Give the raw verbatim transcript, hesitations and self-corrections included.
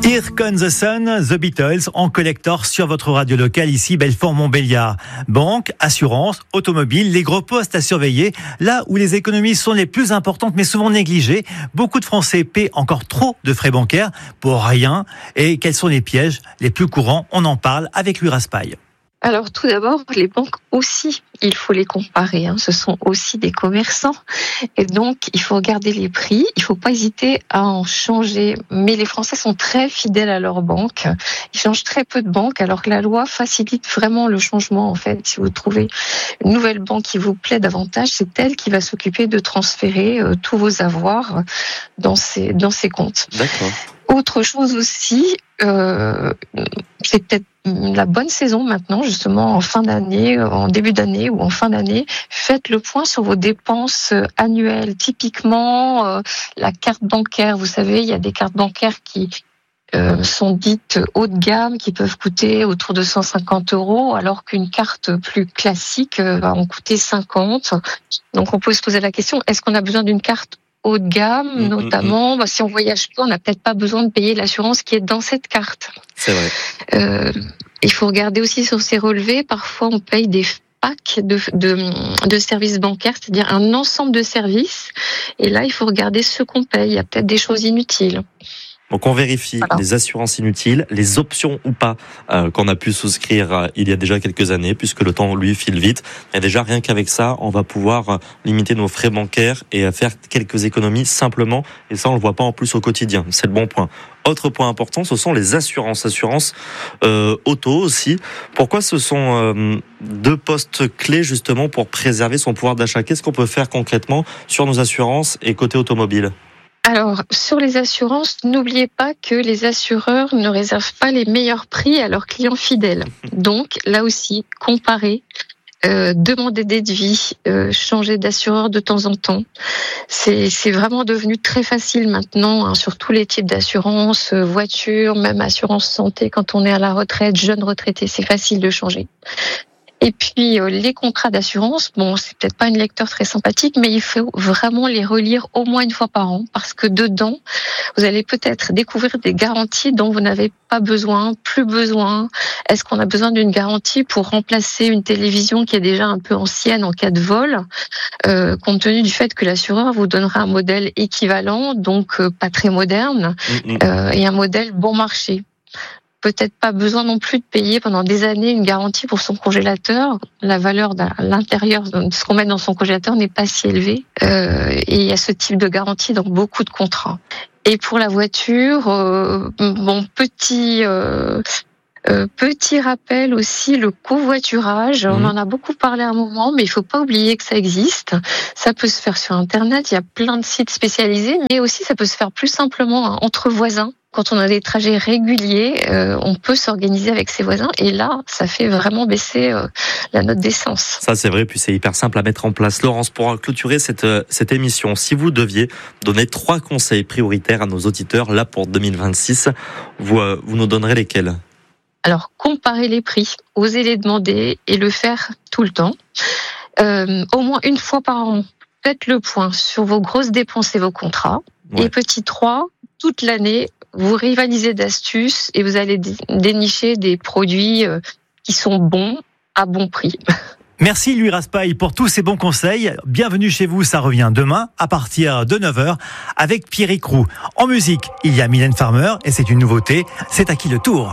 Here Comes the Sun, The Beatles en collector sur votre radio locale ici Belfort-Montbéliard. Banque, assurance, automobile, les gros postes à surveiller, là où les économies sont les plus importantes mais souvent négligées. Beaucoup de Français paient encore trop de frais bancaires pour rien. Et quels sont les pièges les plus courants? On en parle avec Louis Raspail. Alors tout d'abord, les banques aussi, il faut les comparer. Hein. Ce sont aussi des commerçants. Et donc, il faut regarder les prix. Il ne faut pas hésiter à en changer. Mais les Français sont très fidèles à leur banque. Ils changent très peu de banques, alors que la loi facilite vraiment le changement. En fait, si vous trouvez une nouvelle banque qui vous plaît davantage, c'est elle qui va s'occuper de transférer euh, tous vos avoirs dans ses, dans ses comptes. D'accord. Autre chose aussi, euh, c'est peut-être la bonne saison maintenant, justement en fin d'année, en début d'année ou en fin d'année, faites le point sur vos dépenses annuelles. Typiquement, euh, la carte bancaire, vous savez, il y a des cartes bancaires qui euh, sont dites haut de gamme, qui peuvent coûter autour de cent cinquante euros, alors qu'une carte plus classique euh, va en coûter cinquante. Donc on peut se poser la question, est-ce qu'on a besoin d'une carte haut de gamme, mmh, notamment, mmh. bah, si on voyage pas, on n'a peut-être pas besoin de payer l'assurance qui est dans cette carte. C'est vrai. Euh, il faut regarder aussi sur ces relevés. Parfois, on paye des packs de, de, de services bancaires, c'est-à-dire un ensemble de services. Et là, il faut regarder ce qu'on paye. Il y a peut-être des choses inutiles. Donc on vérifie voilà. Les assurances inutiles, les options ou pas euh, qu'on a pu souscrire euh, il y a déjà quelques années, puisque le temps lui file vite. Et déjà rien qu'avec ça, on va pouvoir euh, limiter nos frais bancaires et euh, faire quelques économies simplement. Et ça on le voit pas en plus au quotidien. C'est le bon point. Autre point important, ce sont les assurances, assurances euh, auto aussi. Pourquoi ce sont euh, deux postes clés justement pour préserver son pouvoir d'achat? Qu'est-ce qu'on peut faire concrètement sur nos assurances et côté automobile? Alors, sur les assurances, n'oubliez pas que les assureurs ne réservent pas les meilleurs prix à leurs clients fidèles. Donc, là aussi, comparez, euh, demandez des devis, euh, changez d'assureur de temps en temps. C'est, c'est vraiment devenu très facile maintenant, hein, sur tous les types d'assurances, euh, voiture, même assurance santé, quand on est à la retraite, jeune retraité, c'est facile de changer. Et puis, euh, les contrats d'assurance, bon, c'est peut-être pas une lecture très sympathique, mais il faut vraiment les relire au moins une fois par an, parce que dedans, vous allez peut-être découvrir des garanties dont vous n'avez pas besoin, plus besoin. Est-ce qu'on a besoin d'une garantie pour remplacer une télévision qui est déjà un peu ancienne en cas de vol, euh, compte tenu du fait que l'assureur vous donnera un modèle équivalent, donc euh, pas très moderne, euh, et un modèle bon marché. Peut-être pas besoin non plus de payer pendant des années une garantie pour son congélateur. La valeur à l'intérieur de ce qu'on met dans son congélateur n'est pas si élevée. Euh, et il y a ce type de garantie dans beaucoup de contrats. Et pour la voiture, euh, bon, petit... Euh, Euh, petit rappel aussi, le covoiturage. Mmh. On en a beaucoup parlé à un moment, mais il faut pas oublier que ça existe. Ça peut se faire sur Internet. Il y a plein de sites spécialisés, mais aussi ça peut se faire plus simplement hein, entre voisins. Quand on a des trajets réguliers, euh, on peut s'organiser avec ses voisins. Et là, ça fait vraiment baisser euh, la note d'essence. Ça, c'est vrai. Puis c'est hyper simple à mettre en place. Laurence, pour clôturer cette, cette émission, si vous deviez donner trois conseils prioritaires à nos auditeurs, là, pour deux mille vingt-six, vous, euh, vous nous donnerez lesquels ? Alors, comparez les prix, osez les demander et le faire tout le temps. Euh, au moins une fois par an, faites le point sur vos grosses dépenses et vos contrats. Ouais. Et petit trois, toute l'année, vous rivalisez d'astuces et vous allez dénicher des produits qui sont bons à bon prix. Merci Louis Raspail pour tous ces bons conseils. Bienvenue chez vous, ça revient demain à partir de neuf heures avec Pierrick Roux. En musique, il y a Mylène Farmer et c'est une nouveauté, c'est à qui le tour ?